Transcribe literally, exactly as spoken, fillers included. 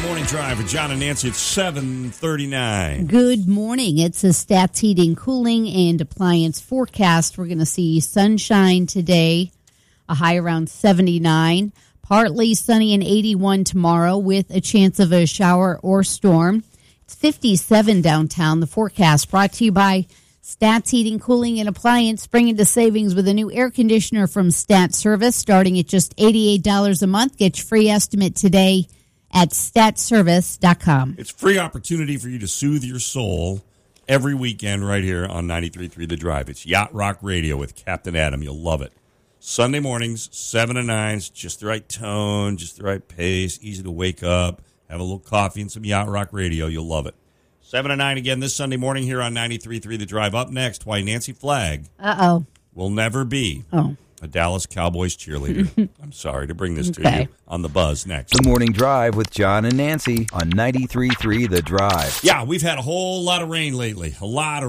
Morning Drive with John and Nancy at seven thirty-nine. Good morning. It's a Stats Heating, Cooling, and Appliance forecast. We're going to see sunshine today, a high around seventy-nine. Partly sunny and eighty-one tomorrow with a chance of a shower or storm. It's fifty-seven downtown. The forecast brought to you by Stats Heating, Cooling, and Appliance. Bring into savings with a new air conditioner from Stats Service starting at just eighty-eight dollars a month. Get your free estimate today at stats service dot com. It's free opportunity for you to soothe your soul every weekend right here on ninety-three point three The Drive. It's Yacht Rock Radio with Captain Adam. You'll love it. Sunday mornings, seven to nine, just the right tone, just the right pace, easy to wake up, have a little coffee and some Yacht Rock Radio. You'll love it. seven to nine again this Sunday morning here on ninety-three point three The Drive. Up next, why Nancy Flagg Uh-oh. will never be Oh. a Dallas Cowboys cheerleader. I'm sorry to bring this to Okay. you on The Buzz next. The Morning Drive with John and Nancy on ninety-three point three The Drive. Yeah, we've had a whole lot of rain lately. A lot of